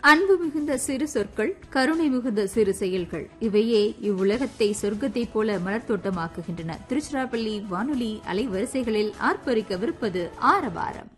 அன்பு மிகுந்த சிறு சொற்கள், கருணை மிகுந்த சிறு செயல்கள், இவையே இவ்வுலகத்தை சொர்க்கத்தைப் போல மலர்த்தோட்டமாக்குகின்றன. திருச்சிராப்பள்ளி வானொலி அலைவரிசைகளில் ஆர்ப்பரிக்கவிருப்பது ஆரவாரம்.